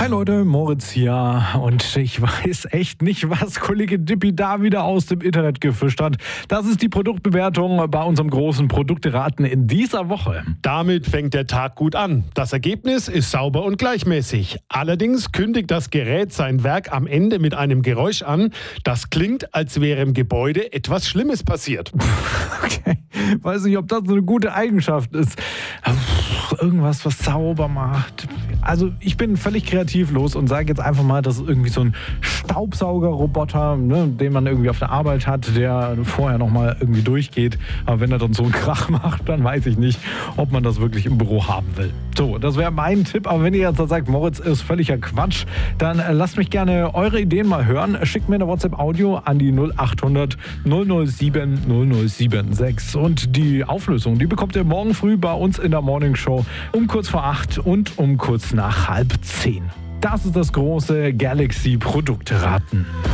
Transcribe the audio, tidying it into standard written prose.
Hi Leute, Moritz hier und ich weiß echt nicht, was Kollege Dippi da wieder aus dem Internet gefischt hat. Das ist die Produktbewertung bei unserem großen Produkteraten in dieser Woche. Damit fängt der Tag gut an. Das Ergebnis ist sauber und gleichmäßig. Allerdings kündigt das Gerät sein Werk am Ende mit einem Geräusch an, das klingt, als wäre im Gebäude etwas Schlimmes passiert. Okay, weiß nicht, ob das eine gute Eigenschaft ist. Irgendwas, was sauber macht. Also ich bin völlig kreativlos und sage jetzt einfach mal, das ist irgendwie so ein Staubsaugerroboter, ne, den man irgendwie auf der Arbeit hat, der vorher nochmal irgendwie durchgeht. Aber wenn er dann so einen Krach macht, dann weiß ich nicht, ob man das wirklich im Büro haben will. So, das wäre mein Tipp. Aber wenn ihr jetzt sagt, Moritz ist völliger Quatsch, dann lasst mich gerne eure Ideen mal hören. Schickt mir eine WhatsApp-Audio an die 0800 007 0076. Und die Auflösung, die bekommt ihr morgen früh bei uns in der Morning Show um kurz vor 8 und um kurz nach 9:30. Das ist das große Galaxy Produkteraten.